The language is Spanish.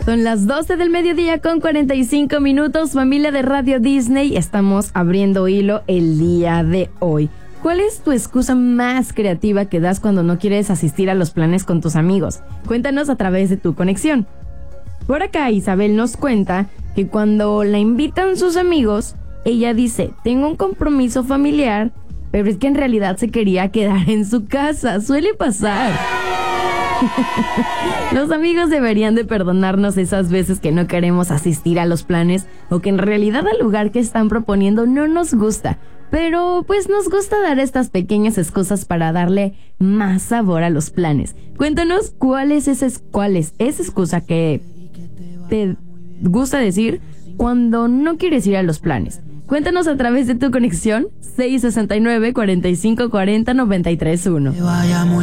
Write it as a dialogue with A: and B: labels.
A: Son las 12 del mediodía con 45 minutos. Familia de Radio Disney, estamos abriendo hilo el día de hoy. ¿Cuál es tu excusa más creativa que das cuando no quieres asistir a los planes con tus amigos? Cuéntanos a través de tu conexión. Por acá Isabel nos cuenta que cuando la invitan sus amigos, ella dice, tengo un compromiso familiar, pero es que en realidad se quería quedar en su casa. Suele pasar. Los amigos deberían de perdonarnos esas veces que no queremos asistir a los planes o que en realidad el lugar que están proponiendo no nos gusta. Pero pues nos gusta dar estas pequeñas excusas para darle más sabor a los planes. Cuéntanos cuál es esa excusa que te gusta decir cuando no quieres ir a los planes. Cuéntanos a través de tu conexión 669-4540-931.